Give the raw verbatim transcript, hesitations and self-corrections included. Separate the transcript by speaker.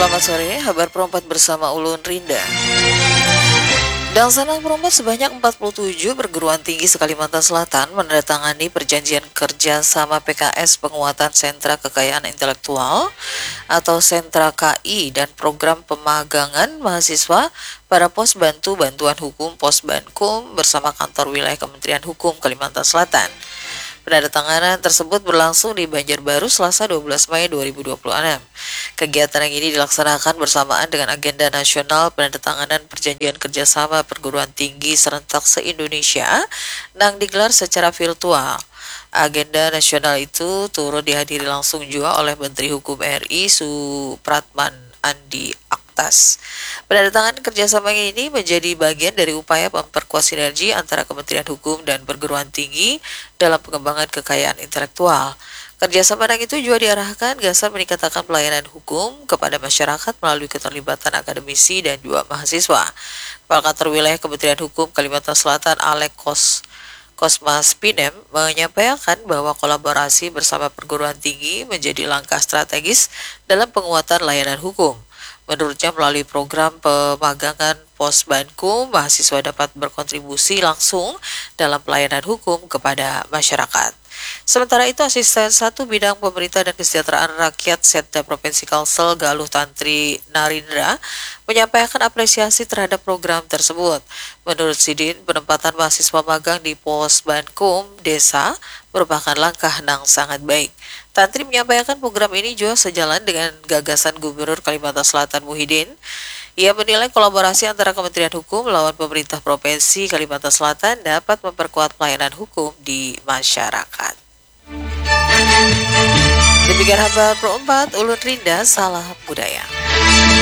Speaker 1: Selamat sore, kabar perempat bersama Ulun Rinda. Dan sana perempat sebanyak empat puluh tujuh perguruan tinggi se-Kalimantan Selatan menandatangani perjanjian kerja sama P K S penguatan sentra kekayaan intelektual atau sentra K I dan program pemagangan mahasiswa pada pos bantu bantuan hukum pos Bankum bersama kantor wilayah Kementerian Hukum Kalimantan Selatan. Penandatanganan tersebut berlangsung di Banjarbaru Selasa dua belas Mei dua ribu dua puluh enam. Kegiatan yang ini dilaksanakan bersamaan dengan agenda nasional penandatanganan perjanjian kerjasama perguruan tinggi serentak se-Indonesia yang digelar secara virtual. Agenda nasional itu turut dihadiri langsung juga oleh Menteri Hukum R I Supratman Andi Aktas. Penandatanganan kerjasama ini menjadi bagian dari upaya memperkuat sinergi antara Kementerian Hukum dan perguruan tinggi dalam pengembangan kekayaan intelektual. Kerjasama yang itu juga diarahkan gasar meningkatkan pelayanan hukum kepada masyarakat melalui keterlibatan akademisi dan juga mahasiswa. Kepala Kantor Wilayah Kementerian Hukum Kalimantan Selatan Alek Kos Kosmas Pinem menyampaikan bahwa kolaborasi bersama perguruan tinggi menjadi langkah strategis dalam penguatan layanan hukum. Menurutnya melalui program pemagangan pos Bankum, mahasiswa dapat berkontribusi langsung dalam pelayanan hukum kepada masyarakat. Sementara itu, Asisten satu Bidang Pemerintah dan Kesejahteraan Rakyat Setda Provinsi Kalsel Galuh Tantri Narindra menyampaikan apresiasi terhadap program tersebut. Menurut Sidin, penempatan mahasiswa magang di pos Bankum Desa merupakan langkah yang sangat baik. Tantri menyampaikan program ini juga sejalan dengan gagasan Gubernur Kalimantan Selatan Muhyiddin. Ia menilai kolaborasi antara Kementerian Hukum melawan pemerintah Provinsi Kalimantan Selatan dapat memperkuat pelayanan hukum di masyarakat. Demikian kabar perempat, Ulun Rinda, salam budaya.